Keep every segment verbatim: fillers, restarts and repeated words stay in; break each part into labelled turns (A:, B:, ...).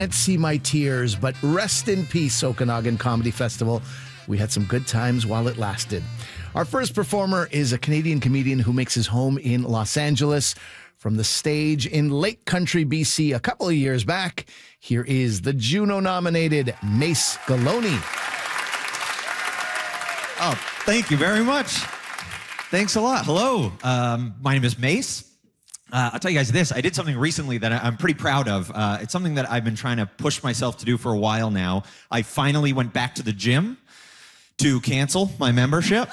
A: Can't see my tears, but rest in peace, Okanagan Comedy Festival. We had some good times while it lasted. Our first performer is a Canadian comedian who makes his home in Los Angeles. From the stage in Lake Country, B C, a couple of years back, here is the Juno-nominated Mace Galone.
B: Oh, thank you very much. Thanks a lot. Hello, um, my name is Mace. Uh, I'll tell you guys this. I did something recently that I'm pretty proud of. Uh, it's something that I've been trying to push myself to do for a while now. I finally went back to the gym to cancel my membership.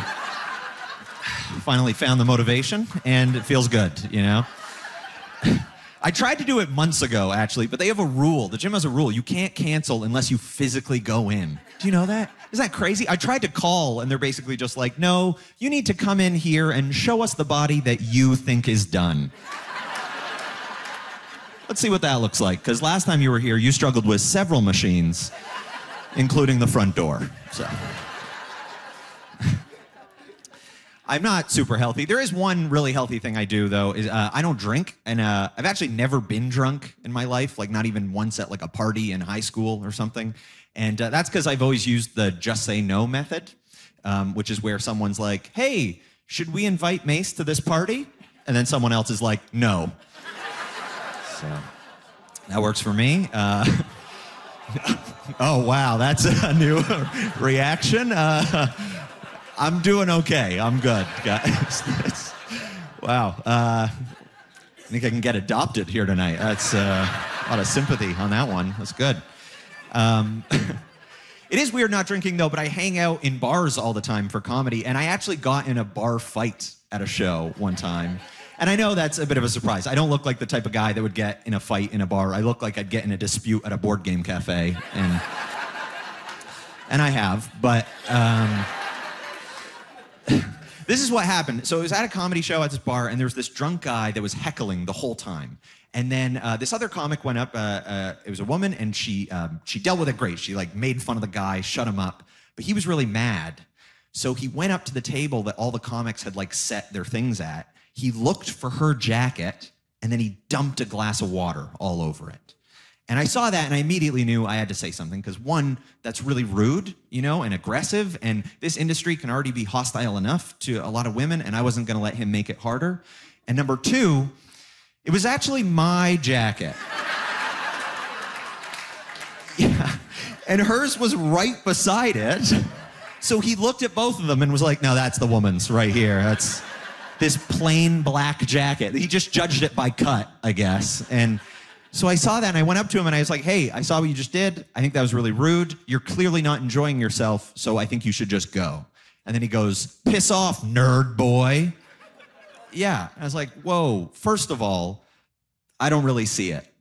B: Finally found the motivation, and it feels good, you know? I tried to do it months ago, actually, but they have a rule. The gym has a rule. You can't cancel unless you physically go in. Do you know that? Isn't that crazy? I tried to call, and they're basically just like, no, you need to come in here and show us the body that you think is done. Let's see what that looks like, because last time you were here, you struggled with several machines, including the front door, so... I'm not super healthy. There is one really healthy thing I do, though, is uh, I don't drink. And uh, I've actually never been drunk in my life, like not even once at like a party in high school or something. And uh, that's because I've always used the just say no method, um, which is where someone's like, hey, should we invite Mace to this party? And then someone else is like, no. So that works for me. Uh, oh, wow, that's a new reaction. Uh, I'm doing okay. I'm good, guys. Wow. Uh, I think I can get adopted here tonight. That's uh, a lot of sympathy on that one. That's good. Um, it is weird not drinking, though, but I hang out in bars all the time for comedy, and I actually got in a bar fight at a show one time. And I know that's a bit of a surprise. I don't look like the type of guy that would get in a fight in a bar. I look like I'd get in a dispute at a board game cafe. And, and I have, but... Um, This is what happened. So it was at a comedy show at this bar, and there was this drunk guy that was heckling the whole time. And then uh, this other comic went up. Uh, uh, it was a woman, and she um, she dealt with it great. She like made fun of the guy, shut him up. But he was really mad. So he went up to the table that all the comics had like set their things at. He looked for her jacket, and then he dumped a glass of water all over it. And I saw that, and I immediately knew I had to say something, because one, that's really rude, you know, and aggressive, and this industry can already be hostile enough to a lot of women, and I wasn't gonna let him make it harder. And number two, it was actually my jacket. Yeah, and hers was right beside it. So he looked at both of them and was like, no, that's the woman's right here. That's this plain black jacket. He just judged it by cut, I guess, and so I saw that, and I went up to him, and I was like, hey, I saw what you just did. I think that was really rude. You're clearly not enjoying yourself, so I think you should just go. And then he goes, piss off, nerd boy. Yeah. I was like, whoa, first of all, I don't really see it.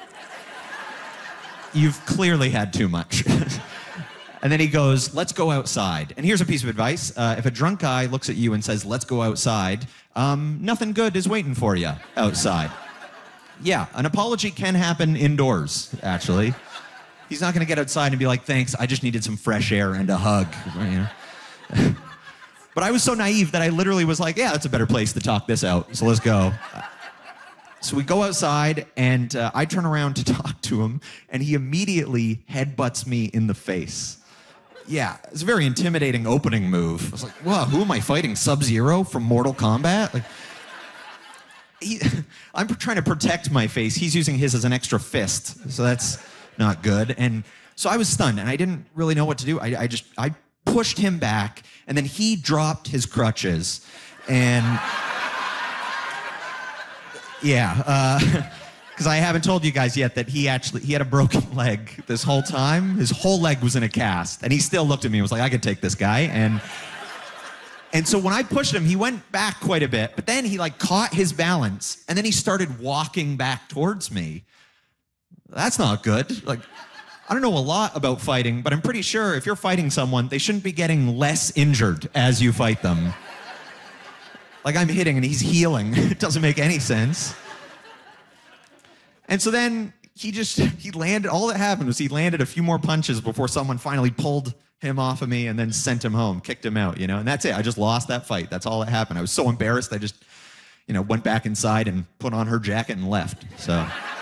B: You've clearly had too much. And then he goes, let's go outside. And here's a piece of advice. Uh, if a drunk guy looks at you and says, let's go outside, um, nothing good is waiting for you outside. Yeah, an apology can happen indoors, actually. He's not going to get outside and be like, thanks, I just needed some fresh air and a hug. You know? But I was so naive that I literally was like, yeah, that's a better place to talk this out, so let's go. So we go outside, and uh, I turn around to talk to him, and he immediately headbutts me in the face. Yeah, it's a very intimidating opening move. I was like, whoa, who am I fighting? Sub-Zero from Mortal Kombat? Like, He, I'm trying to protect my face. He's using his as an extra fist, so that's not good. And so I was stunned, and I didn't really know what to do. I, I just, I pushed him back, and then he dropped his crutches. And yeah, because uh, I haven't told you guys yet that he actually, he had a broken leg this whole time. His whole leg was in a cast, and he still looked at me and was like, I could take this guy. And And so when I pushed him, he went back quite a bit, but then he like caught his balance, and then he started walking back towards me. That's not good. Like, I don't know a lot about fighting, but I'm pretty sure if you're fighting someone, they shouldn't be getting less injured as you fight them. Like, I'm hitting and he's healing. It doesn't make any sense. And so then he just, he landed, all that happened was he landed a few more punches before someone finally pulled him off of me and then sent him home, kicked him out, you know? And that's it. I just lost that fight. That's all that happened. I was so embarrassed, I just, you know, went back inside and put on her jacket and left, so.